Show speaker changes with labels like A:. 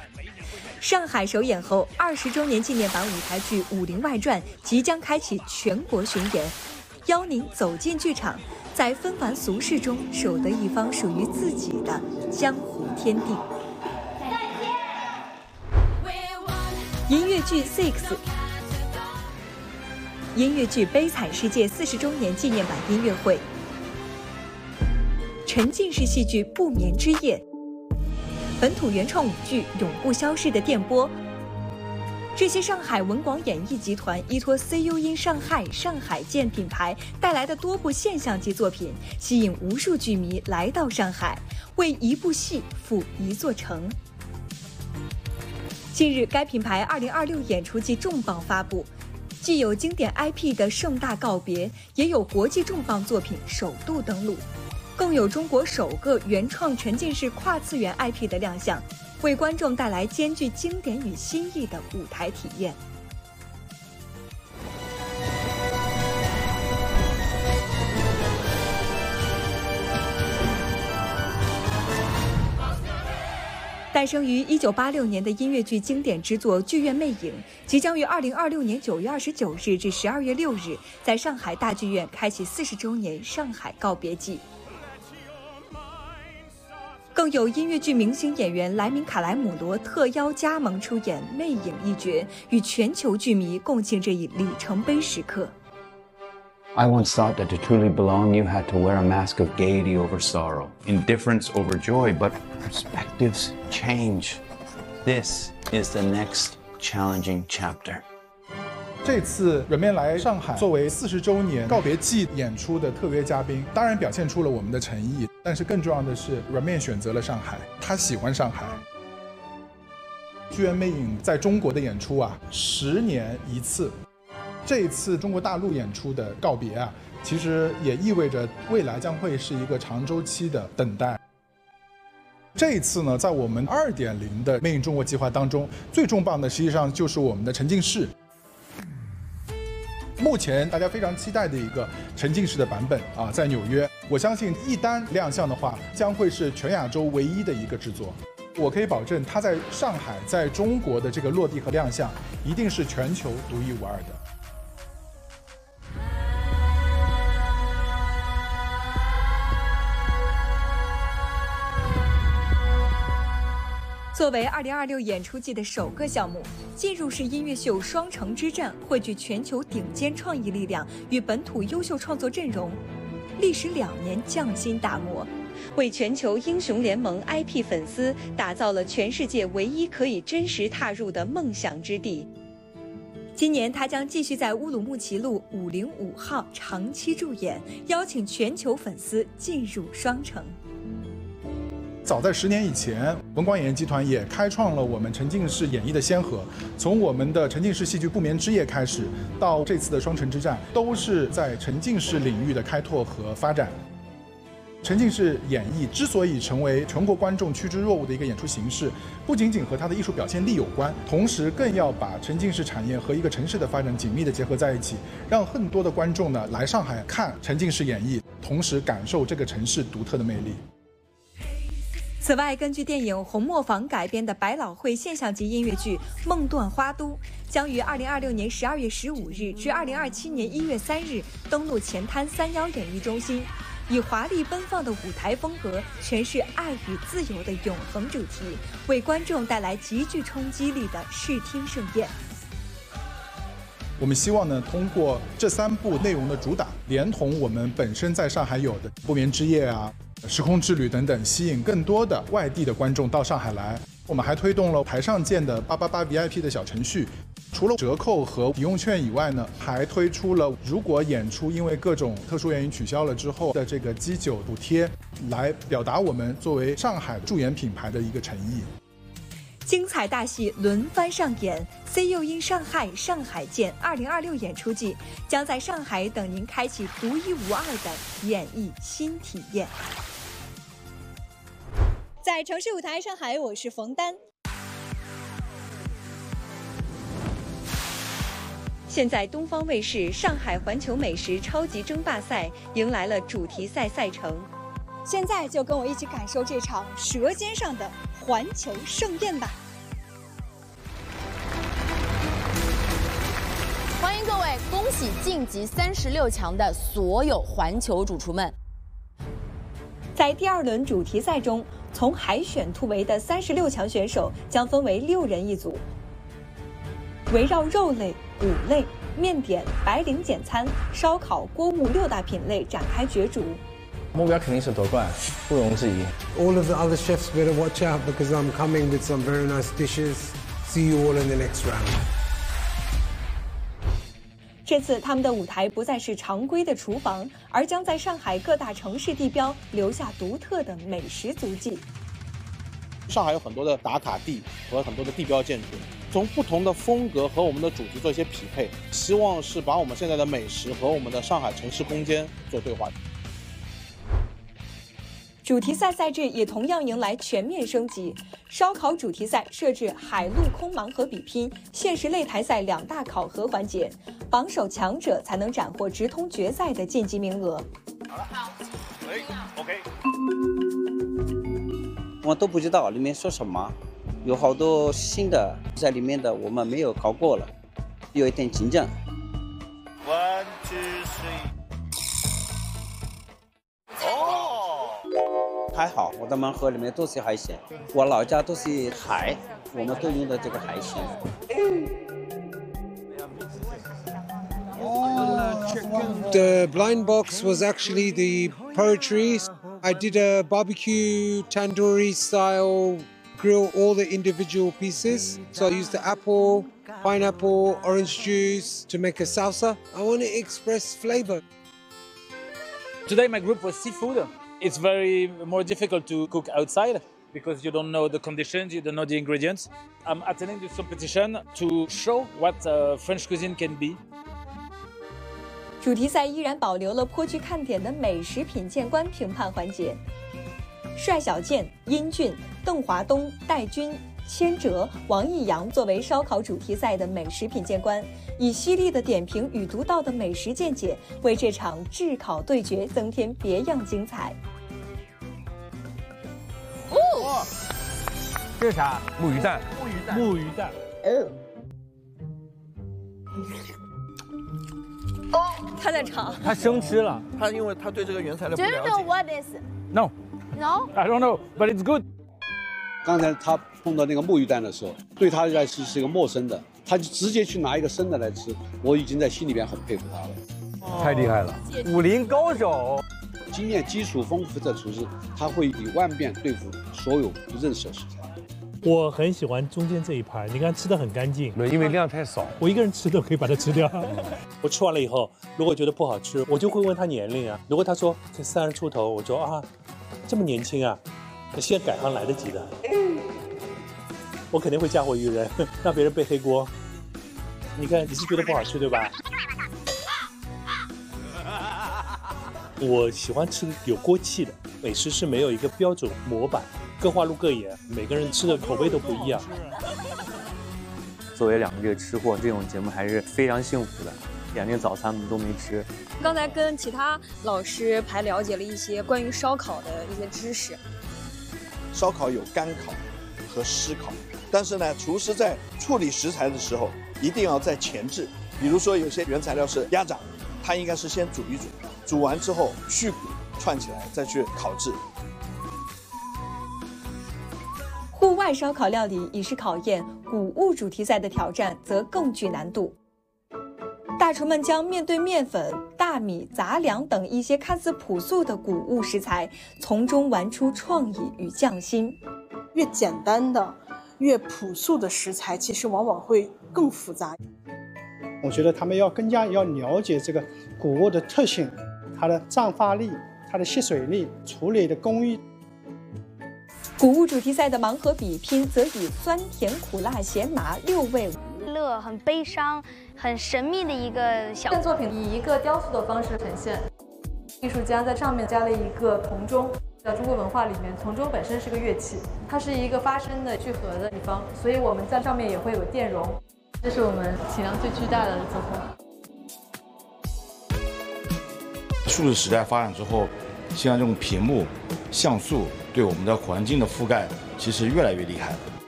A: 上海首演后20周年纪念版舞台剧《武林外传》即将开启全国巡演，邀您走进剧场，在纷繁俗世中守得一方属于自己的江湖天地。音乐剧《Six》音乐剧《悲惨世界》40周年纪念版音乐会，沉浸式戏剧《不眠之夜》，本土原创舞剧《永不消逝的电波》。这些上海文广演艺集团依托 CU in 上海、上海见品牌带来的多部现象级作品，吸引无数剧迷来到上海，为一部戏赴一座城。近日，该品牌2026演出季重磅发布，既有经典 IP 的盛大告别，也有国际重磅作品首度登陆，更有中国首个原创沉浸式跨次元 IP 的亮相，为观众带来兼具经典与新意的舞台体验。诞生于1986年的音乐剧经典之作《剧院魅影》，即将于2026年9月29日至12月6日在上海大剧院开启40周年上海告别季。更有音乐剧明星演员莱明卡莱姆罗特邀加盟出演《魅影》一角，与全球剧迷共庆这一里程碑时刻。
B: I once thought that to truly belong, you had to wear a mask of gaiety over sorrow, indifference over joy, but perspectives change. This is the next challenging chapter.
C: 这次软面来上海作为40周年告别季演出的特约嘉宾，当然表现出了我们的诚意，但是更重要的是，软面选择了上海，他喜欢上海。剧院魅影在中国的演出啊，10年一次。这一次中国大陆演出的告别啊，其实也意味着未来将会是一个长周期的等待。这一次呢，在我们2.0的魅影中国计划当中，最重磅的实际上就是我们的沉浸式。目前大家非常期待的一个沉浸式的版本啊，在纽约，我相信一旦亮相的话，将会是全亚洲唯一的一个制作。我可以保证，它在上海、在中国的这个落地和亮相，一定是全球独一无二的。
A: 作为2026演出季的首个项目，进入式音乐秀《双城之战》汇聚全球顶尖创意力量与本土优秀创作阵容，历时2年匠心打磨，为全球英雄联盟 IP 粉丝打造了全世界唯一可以真实踏入的梦想之地。今年他将继续在乌鲁木齐路505号长期驻演，邀请全球粉丝进入双城。
C: 早在10年以前，文广演艺集团也开创了我们沉浸式演绎的先河。从我们的沉浸式戏剧《不眠之夜》开始，到这次的《双城之战》，都是在沉浸式领域的开拓和发展。沉浸式演绎之所以成为全国观众趋之若鹜的一个演出形式，不仅仅和它的艺术表现力有关，同时更要把沉浸式产业和一个城市的发展紧密地结合在一起，让更多的观众呢来上海看沉浸式演绎，同时感受这个城市独特的魅力。
A: 此外，根据电影《红磨坊》改编的百老汇现象级音乐剧《梦断花都》将于2026年12月15日至2027年1月3日登陆前滩311演艺中心，以华丽奔放的舞台风格诠释爱与自由的永恒主题，为观众带来极具冲击力的视听盛宴。
C: 我们希望呢，通过这3部内容的主打，连同我们本身在上海有的《不眠之夜》啊、时空之旅等等，吸引更多的外地的观众到上海来。我们还推动了台上见的888 VIP 的小程序，除了折扣和抵用券以外呢，还推出了如果演出因为各种特殊原因取消了之后的这个基酒补贴，来表达我们作为上海驻演品牌的一个诚意。
A: 精彩大戏轮番上演 ，CU in 上海、上海见2026演出季将在上海等您开启独一无二的演艺新体验。在城市舞台上海，我是冯丹。现在东方卫视上海环球美食超级争霸赛迎来了主题赛赛程，现在就跟我一起感受这场舌尖上的环球盛宴吧。
D: 位恭喜晋级36强的所有环球主厨们。
A: 在第2轮主题赛中，从海选突围的36强选手将分为6人一组，围绕肉类、谷类、面点、白领简餐、烧烤、锅物6大品类展开角逐。
E: 目标肯定是夺冠，毋庸置疑。
F: All of the other chefs better watch out because I'm coming with some very nice dishes. See you all in the next round.
A: 这次他们的舞台不再是常规的厨房，而将在上海各大城市地标留下独特的美食足迹。
G: 上海有很多的打卡地和很多的地标建筑，从不同的风格和我们的主题做一些匹配，希望是把我们现在的美食和我们的上海城市空间做对话。
A: 主题赛赛制也同样迎来全面升级，烧烤主题赛设置海陆空盲盒比拼、限时擂台赛2大考核环节，榜首强者才能斩获直通决赛的晋级名额。
H: 好了，OK。
I: 我都不知道里面说什么，有好多新的在里面的我们没有考过了，有一点紧张。
H: 1、2、3。
I: 还好，我的盲盒里面都是海鲜，我老家都是海，我们都用的这个海鲜。
F: The blind box was actually the poetry. I did a barbecue tandoori style grill all the individual pieces. So I used the apple, pineapple, orange juice to make a salsa. I want to express flavor.
J: Today my group was seafood. It's very more difficult to cook outside because you don't know the conditions, you don't know the ingredients. I'm attending this competition to show what French cuisine can be.
A: 主题赛依然保留了颇具看点的美食品鉴官评判环节。帅小健、殷俊、邓华东、戴军、千哲、王艺阳作为烧烤主题赛的美食品鉴官，以犀利的点评与独到的美食见解，为这场炙烤对决增添别样精彩。
E: 哇，这是啥？木鱼蛋。木鱼蛋。
A: 他在尝，
E: 他生吃了。
H: 他因为他对这个原材料不
D: Do you
H: 了
D: know
H: 解。
D: what is?
J: No,
D: No.
J: I don't know, but it's good.
K: 刚才他碰到那个木鱼蛋的时候，对他来说是一个陌生的，他就直接去拿一个生的来吃，我已经在心里边很佩服他了。
E: 太厉害了，武林高手。
K: 经验基础丰富的厨师，他会以万变对付所有不认识的食材。
L: 我很喜欢中间这一盘，你看吃的很干净，
E: 因为量太少，
L: 我一个人吃都可以把它吃掉。我吃完了以后，如果觉得不好吃，我就会问他年龄啊。如果他说才30出头，我说啊，这么年轻啊，现在改行来得及的。我肯定会嫁祸于人，让别人背黑锅。你看，你是觉得不好吃对吧？我喜欢吃有锅气的美食，是没有一个标准模板，各花入各眼，每个人吃的口味都不一样。
M: 作为2个月吃货，这种节目还是非常幸福的，连那早餐都没吃。
N: 刚才跟其他老师还了解了一些关于烧烤的一些知识。
H: 烧烤有干烤和湿烤，但是呢，厨师在处理食材的时候一定要在前置。比如说有些原材料是鸭掌，它应该是先煮一煮，煮完之后去骨串起来再去烤制。
A: 户外烧烤料理已是考验，谷物主题赛的挑战则更具难度。大厨们将面对面粉、大米、杂粮等一些看似朴素的谷物食材，从中玩出创意与匠心。
O: 越简单的、越朴素的食材，其实往往会更复杂。
P: 我觉得他们更加要了解这个谷物的特性，它的胀发力、它的吸水力、处理的工艺。
A: 谷物主题赛的盲盒比拼则以酸甜苦辣咸麻6味。
Q: 乐很悲伤、很神秘的一个小
R: 作品，以一个雕塑的方式呈现。艺术家在上面加了一个铜钟，在中国文化里面，铜钟本身是个乐器，它是一个发声的聚合的地方，所以我们在上面也会有电容。这是我们体量最巨大的作
S: 品。数字时代发展之后，现在这种屏幕、像素对我们的环境的覆盖其实越来越厉害了。